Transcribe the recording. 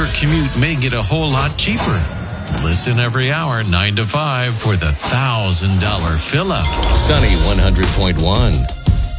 commute may get a whole lot cheaper. Listen every hour, 9 to 5, for the $1,000 fill-up. Sunny 100.1.